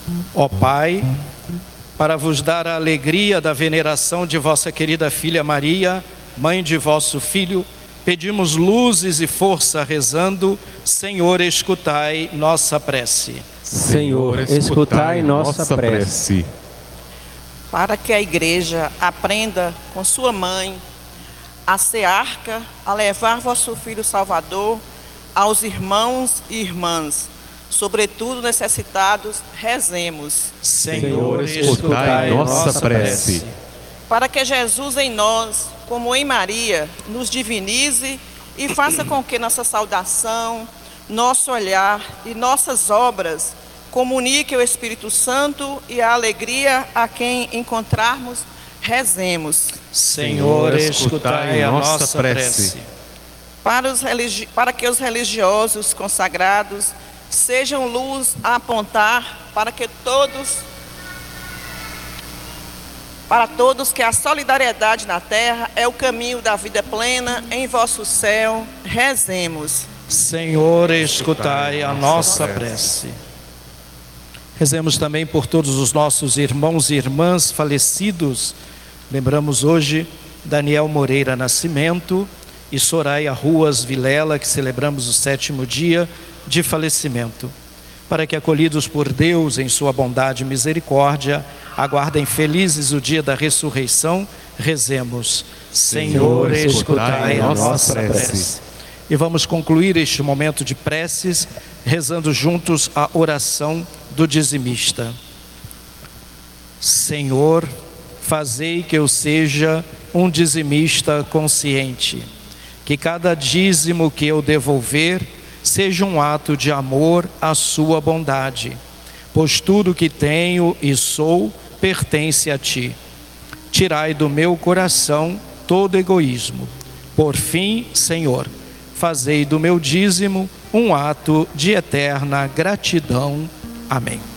Ó Pai, para vos dar a alegria da veneração de vossa querida filha Maria, mãe de vosso Filho, pedimos luzes e força rezando: Senhor, escutai nossa prece. Senhor, escutai nossa prece. Para que a Igreja aprenda com sua mãe a ser arca, a levar vosso Filho Salvador aos irmãos e irmãs, sobretudo necessitados, rezemos. Senhor, escutai nossa prece. Para que Jesus em nós, como em Maria, nos divinize e faça com que nossa saudação, nosso olhar e nossas obras comuniquem o Espírito Santo e a alegria a quem encontrarmos, rezemos. Senhor, escutai a nossa prece. Para que os religiosos consagrados sejam luz a apontar para todos que a solidariedade na terra é o caminho da vida plena, em vosso céu, rezemos. Senhor, escutai a nossa prece. Rezemos também por todos os nossos irmãos e irmãs falecidos. Lembramos hoje Daniel Moreira Nascimento e Soraya Ruas Vilela, que celebramos o 7º dia de falecimento. Para que, acolhidos por Deus em sua bondade e misericórdia, aguardem felizes o dia da ressurreição, rezemos. Senhor, escutai a nossa prece. E vamos concluir este momento de preces, rezando juntos a oração do dizimista. Senhor, fazei que eu seja um dizimista consciente, que cada dízimo que eu devolver seja um ato de amor à sua bondade, pois tudo que tenho e sou pertence a ti. Tirai do meu coração todo egoísmo. Por fim, Senhor, fazei do meu dízimo um ato de eterna gratidão. Amém.